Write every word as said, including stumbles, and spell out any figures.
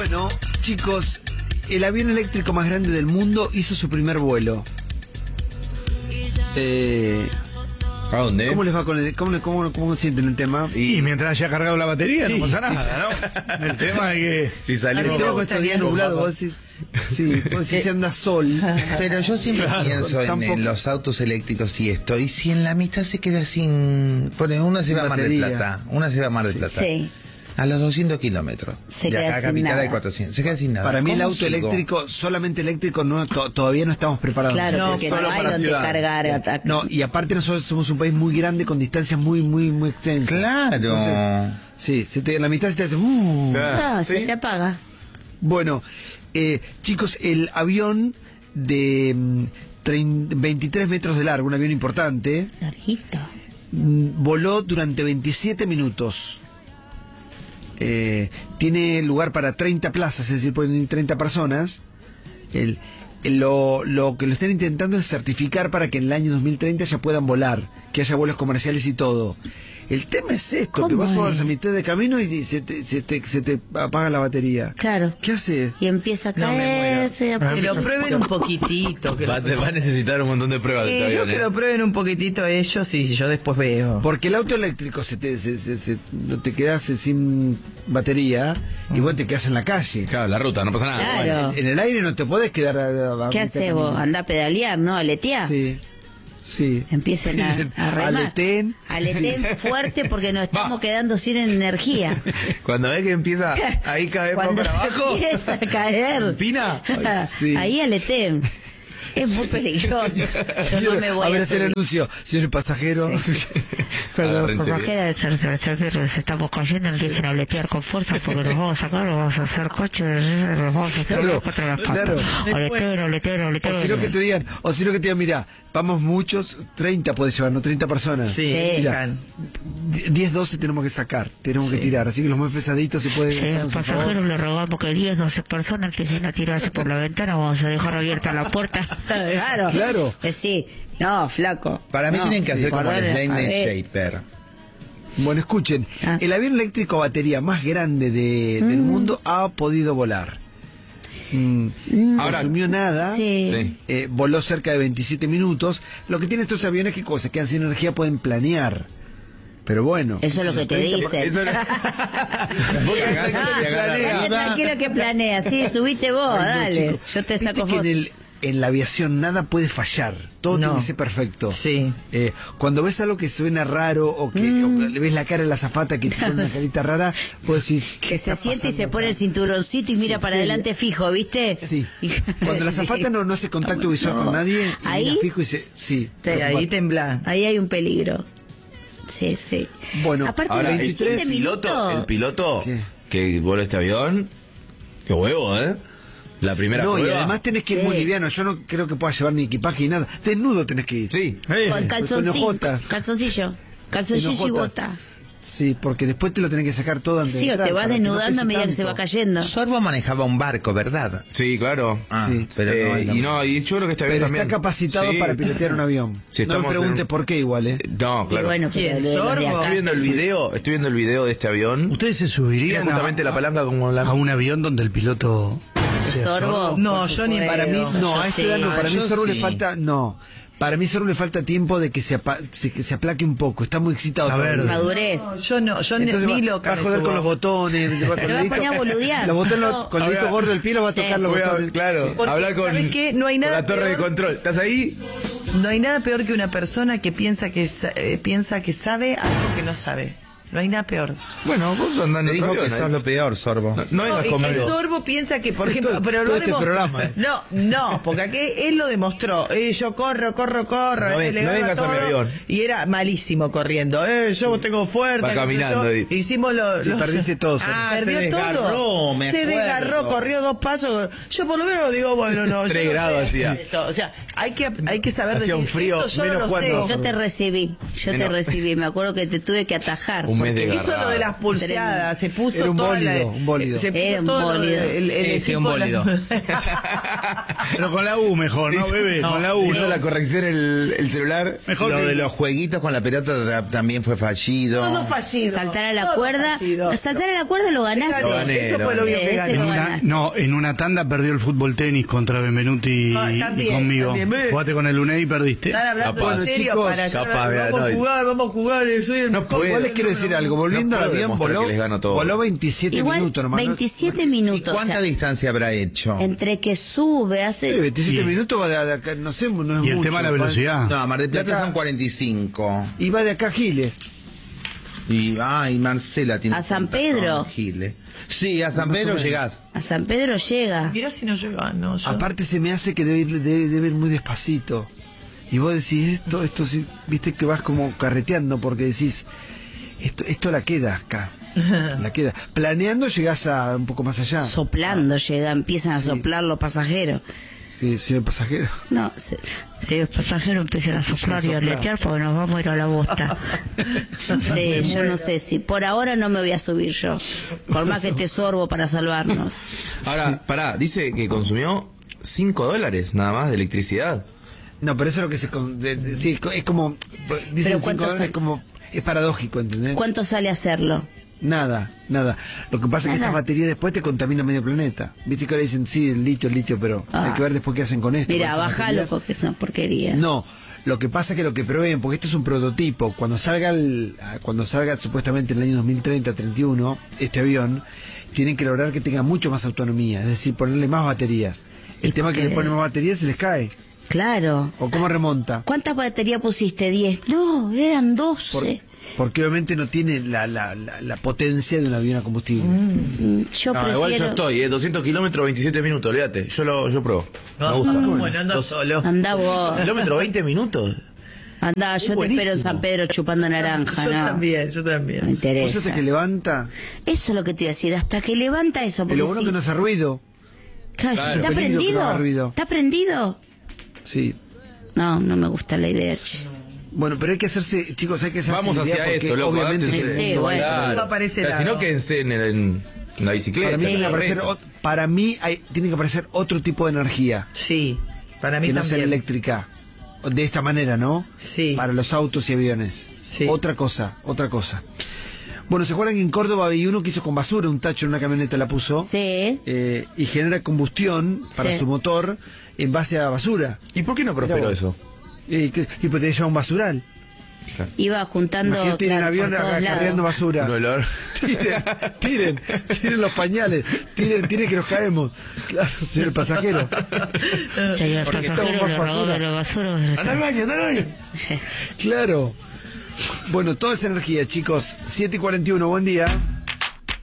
Bueno, chicos, el avión eléctrico más grande del mundo hizo su primer vuelo. Eh, ¿A dónde? ¿Cómo les va con el, cómo, cómo, cómo sienten el tema? Y mientras haya cargado la batería no Sí. pasa nada, ¿no? El tema es que... Si salimos... El tema con estos días nublados, vos decís... Sí, vos decís si anda sol. Pero yo siempre Claro, pienso en, tampoco- en los autos eléctricos y esto, y si en la mitad se queda sin... Pone, una se Sin va a Mar del batería. Plata, una se va a Mar del Plata. Sí. A los doscientos kilómetros. Se de queda acá a sin capital nada. hay cuatrocientos. Se queda sin nada. Para mí el ¿Cómo auto sigo? eléctrico, solamente eléctrico, no, to- todavía no estamos preparados. Claro, No, porque solo no hay para donde ciudad. cargar. ata- No, y aparte nosotros somos un país muy grande con distancias muy, muy, muy extensas. Claro. Entonces, sí, se te, en la mitad se te hace... Uh. Ah, ¿Sí? se te apaga. Bueno, eh, chicos, el avión de mm, trein- veintitrés metros de largo, un avión importante, Larguito. mm, voló durante veintisiete minutos. Eh, tiene lugar para treinta plazas, es decir, pueden ir treinta personas. El, el- lo, lo que lo están intentando es certificar para que en el año dos mil treinta ya puedan volar, que haya vuelos comerciales y todo. El tema es esto, que ¿Cómo vas es? a mitad de camino y se te, se te, se te apaga la batería. Claro. ¿Qué haces? Y empieza a No, me caerse. de a poco. Que lo prueben un poquitito. Que Va, lo, va a necesitar un montón de pruebas de Eh, este yo avión, que ¿eh? lo prueben un poquitito ellos y yo después veo. Porque el auto eléctrico se te, se, se- se- no te quedas sin batería y vos te quedas en la calle. Claro, la ruta, no pasa nada. Claro. En el aire no te podés quedar a, a- a ¿Qué mitad haces camino. vos? Anda a pedalear, ¿no? Aletear. Sí, sí. Empiecen a, a remar. Aleten. Aleten fuerte porque nos estamos Va. quedando sin energía. Cuando ves que empieza ahí caer para Cuando abajo, empieza a caer. Pina. Ay, sí. Ahí aleten. Es muy peligroso. Yo no me voy a ver, a hacer subir. anuncio, señor pasajero. Agárrense bien. Nos estamos cayendo, empiezan a aletear con fuerza porque nos vamos a sacar, nos vamos a hacer coche, nos vamos a hacer Claro, contra las claro. patas. Aletero, aletero, O aletero. si no que te digan, o si no que te digan, mira, vamos muchos, treinta puedes llevar, no treinta personas. Sí, Sí. Mira, diez, doce tenemos que sacar, tenemos que tirar, así que los más pesaditos se pueden Si a los pasajeros le rogamos que diez, doce personas empiecen a tirarse por la ventana, vamos a dejar abierta la puerta. Claro. Claro. Eh, sí. No, flaco. Para mí No, tienen que sí, hacer como guardar el el Slane alfabeto. Shaper. Bueno, escuchen, Ah. el avión eléctrico a batería más grande de- del mundo ha podido volar. Mm, no Ahora- consumió nada, Sí. Sí. eh, voló cerca de veintisiete minutos. Lo que tienen estos aviones es que cuando se quedan sin energía pueden planear. Pero bueno. Eso es lo que te dicen. Eso era- Vos cagás, te agarra Dale, arriba. tranquilo que planea. Sí, subite vos, Ay, no, dale. chico. Yo te Viste saco que fotos. en, el- en la aviación nada puede fallar. Todo No. tiene que ser perfecto. Sí. Eh, cuando ves algo que suena raro o que o le ves la cara de la azafata que tiene una carita rara, puedes decir... ¿qué Que se está siente y se pasando pone acá? el cinturoncito y mira Sí, para sí. adelante fijo, ¿viste? Sí. Y- Cuando la azafata Sí. no, no hace contacto visual No. con nadie, y Ahí- mira fijo y se... Sí. Sí, Y ahí tembla. Ahí hay un peligro. Sí, sí. Bueno, aparte Ahora, de el, veintisiete el piloto, minutos. el piloto ¿Qué? que vuela este avión, qué huevo, ¿eh? La primera No, y prueba. además tenés que ir Sí. muy liviano. Yo no creo que puedas llevar ni equipaje ni nada. Desnudo tenés que ir. Sí. Eh, Con calzoncillo. enojota. Calzoncillo. Calzoncillo y Enojota. bota. Sí, porque después te lo tenés que sacar todo antes Sí, de o entrar, te vas para que no desnudando a pese medida que se va tanto. cayendo. Sorbo manejaba un barco, ¿verdad? Sí, claro. Ah, Sí. pero Eh, no, es lo y no, y yo creo que este avión Pero también. está capacitado Sí. para pilotear un avión. Sí, no me estamos pregunte en- por qué igual, ¿eh? No, Y claro. bueno, pero ¿Quién, de- los de Sorbo? acá Estoy viendo el sí. video, estoy viendo el video de este avión. ¿Ustedes se Tiene subirían justamente a, la palanca como la... a un avión donde el piloto sea Sorbo. No, Por yo ni supuesto. Para mí, no, a Yo esta sí. edad no, Ah, para mí yo solo le sí. falta, no. Para mí solo le falta tiempo de que se, apa- se- que se aplaque un poco. Está muy excitado. A ver. todavía. Madurez. No, yo no, yo ni, Entonces ni va, loca va a me joder subo. con los botones. Va con Te el va a dedito- poner a boludear. Los botones, No, con el dedito ahora- gordo del pie lo va a Sí. tocar los Voy a- botones. claro, Porque, hablar con, ¿sabes qué? No hay con nada la torre de peor. control. ¿Estás ahí? No hay nada peor que una persona que piensa que sa- eh, piensa que sabe algo que no sabe. No hay nada peor. Bueno, vos andás en Me dijo otro que avión, sos ¿eh? lo peor, Sorbo. No, no No, vengas y que conmigo. Sorbo piensa que, por ejemplo, Todo- pero todo lo este demostró. programa, ¿eh? No, no, porque aquí él lo demostró. Eh, yo corro, corro, corro. No eh, ven- le no gano vengas a mi todo, avión. Y era malísimo corriendo. Eh, yo tengo fuerza. Va qué sé caminando, yo. y- Hicimos lo, Sí, los- perdiste todo, Sorbo. Ah, Perdió se desgarró, todo. me se acuerdo. desgarró, corrió dos pasos. Yo por lo menos digo, bueno, no. yo Tres no grados sé hacía. esto. O sea, hay que, hay que saber Hacía decir, un frío esto yo menos no lo cuatro. sé. Yo te recibí, yo te Menos- recibí, me acuerdo que te tuve que atajar. Un mes de Hizo lo de las pulseadas, se puso Era un toda bólido, la, un bólido. Se puso Era un todo lo bólido. de- el, el Sí, sí, un equipo de la- bólido. Pero con la U mejor, ¿no, bebé? Con la U. Hizo ¿no? la corrección el, el celular. Mejor Lo que- de los jueguitos con la pelota ta- también fue fallido. Todo fallido. Saltar a la todo cuerda. fallido. Saltar a la cuerda lo ganaste. Lo gané, Eso lo fue lo gané. bien que Ese En ganó. lo una, ganaste. no, en una tanda perdió el fútbol tenis contra Benvenuti Ah, y también, conmigo. también, ve. Jugaste con el UNED y perdiste. Están hablando Capaz. en serio Chicos, para capaz, vea, vamos a no, jugar, vamos a jugar, eh, soy el No mejor. puede. Igual les quiero decir algo, volviendo No al puedo avión, demostrar voló, que les gano todo. voló veintisiete Igual, minutos nomás. ¿no? veintisiete ¿Y minutos. cuánta o sea, distancia habrá hecho? entre que sube, Sí, hace. veintisiete Sí. minutos va de, de acá, no sé, no es Y el mucho, tema de la va- velocidad. No, Mar del De Plata acá. son cuarenta y cinco. Y va de acá a Giles. Y, ah, y Marcela tiene ¿A San contacto Pedro? con Giles. Sí, a San Más o Pedro menos. llegás. A San Pedro llega. Mirá si no llega, no, yo- Aparte se me hace que debe ir, debe, debe ir muy despacito. Y vos decís, esto, esto sí, viste que vas como carreteando porque decís, esto, esto la queda acá. La queda. Planeando llegás a un poco más allá. Soplando llega, empiezan a soplar los pasajeros. Sí, señor pasajero. No, se- Los pasajeros empiezan a soplar y a aletear porque nos vamos a ir a la bosta. sí, yo no sé si por ahora no me voy a subir yo. Por más que te sorbo para salvarnos. Ahora, pará, dice que consumió cinco dólares nada más de electricidad. No, pero eso es lo que se... con- de- de- sí, es como... Dicen Pero cinco ¿cuánto dólares sale? como... Es paradójico, ¿entendés? ¿Cuánto sale hacerlo? Nada, nada. Lo que pasa es que Nada. estas baterías después te contaminan medio planeta. Viste que ahora dicen, sí, el litio, el litio, pero Ah. hay que ver después qué hacen con esto. Mira, con esas bájalo baterías. porque es una porquería. No, lo que pasa es que lo que proveen, porque esto es un prototipo, cuando salga el, cuando salga supuestamente en el año dos mil treinta, treinta y uno, este avión, tienen que lograr que tenga mucho más autonomía, es decir, ponerle más baterías. El ¿Y tema por es que qué? le ponen más baterías se les cae. Claro. ¿O cómo remonta? ¿Cuántas baterías pusiste? ¿diez? No, eran doce. Por- porque obviamente no tiene la, la, la, la potencia de un avión a combustible. Mm, Yo No, prefiero... igual yo estoy, eh, doscientos kilómetros, veintisiete minutos, olvídate. Yo lo yo pruebo. Me No, gusta. bueno, ando solo. Andá vos. Kilómetro, veinte minutos. Andá, yo te espero en San Pedro chupando naranja, Yo ¿no? también, yo No me también. ¿Vos interesa. hace que levanta? Eso es lo que te iba a decir, hasta que levanta eso. Y Porque lo bueno si- que no hace ruido. Claro, Claro, ¿está peligro que no haga prendido? ruido. ¿Está prendido? Sí. No, no me gusta la idea, che. Bueno, pero hay que hacerse, chicos, hay que hacerse Vamos la idea hacia porque eso, loco. obviamente adaptense. Sí, bueno. Claro. No aparece O sea, Si lado. no, quédense en, el- en la bicicleta. Para mí, tiene que en la aparecer, reta. ot- para mí hay, tiene que aparecer otro tipo de energía Sí, para mí que no sea también. eléctrica. De esta manera, ¿no? Sí. Para los autos y aviones. Sí. Otra cosa, otra cosa. Bueno, ¿se acuerdan que en Córdoba había uno que hizo con basura, un tacho en una camioneta la puso? Sí. eh, y genera combustión para Sí. su motor en base a basura. ¿Y por qué no prosperó Mirá vos. eso? Y, que- y pues te lleva un basural. Iba juntando Imagínate en claro, avión por todos acarreando lados. basura. Un olor. Tiren, tiren, tiren los pañales, tiren, tiren que nos caemos. Claro, señor pasajero. Señor Porque pasajero, estamos le más robó basura. de la basura. Anda al baño, anda al baño. Claro. Bueno, toda esa energía, chicos. siete y cuarenta y uno, buen día.